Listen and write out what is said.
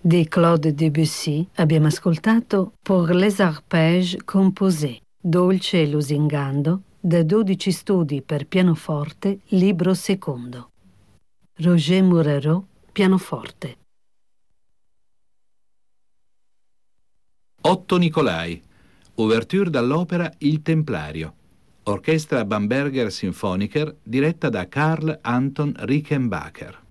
Di Claude Debussy abbiamo ascoltato Pour les arpèges composés, dolce e lusingando, da 12 studi per pianoforte, libro secondo. Roger Moreau, pianoforte. Otto Nicolai, ouverture dall'opera Il Templario, orchestra Bamberger Symphoniker diretta da Karl Anton Rickenbacker.